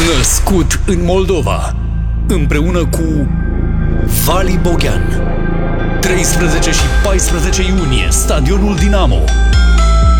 Născut în Moldova, împreună cu Vali Boghean. 13 și 14 iunie, Stadionul Dinamo.